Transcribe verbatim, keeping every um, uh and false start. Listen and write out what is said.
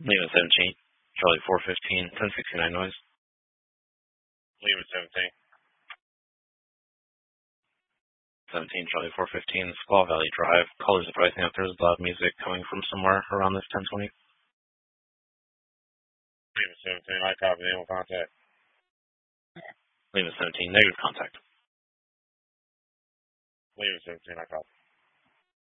Lima seventeen, Charlie four fifteen, ten sixty-nine noise. Lima seventeen. seventeen, Charlie four fifteen, Squaw Valley Drive. Colors of pricing if there's loud music coming from somewhere around this ten twenty. Lima seventeen, I copy, animal contact. Lima seventeen, negative contact. Lima seventeen, I copy.